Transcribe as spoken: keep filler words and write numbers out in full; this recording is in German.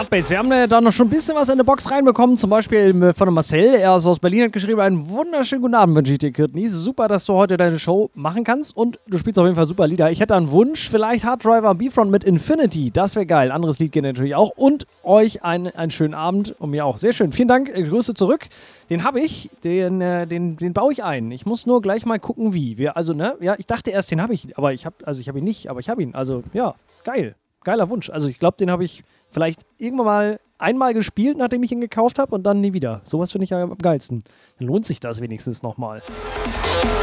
Hardbase. Wir haben äh, da noch schon ein bisschen was in der Box reinbekommen. Zum Beispiel äh, von Marcel. Er ist aus Berlin, hat geschrieben: Einen wunderschönen guten Abend wünsche ich dir, Kürtnis. Super, dass du heute deine Show machen kannst. Und du spielst auf jeden Fall super Lieder. Ich hätte einen Wunsch. Vielleicht Hard Driver B-Front mit Infinity. Das wäre geil. Anderes Lied geht natürlich auch. Und euch einen, einen schönen Abend. Und mir auch. Sehr schön. Vielen Dank. Äh, Grüße zurück. Den habe ich. Den, äh, den, den baue ich ein. Ich muss nur gleich mal gucken, wie. Wir, also, ne? Ja, ich dachte erst, den habe ich. Aber ich habe also ich habe ihn nicht. Aber ich habe ihn. Also, ja. Geil. Geiler Wunsch. Also ich glaube, den habe ich vielleicht irgendwann mal einmal gespielt, nachdem ich ihn gekauft habe und dann nie wieder. Sowas finde ich ja am geilsten. Dann lohnt sich das wenigstens nochmal.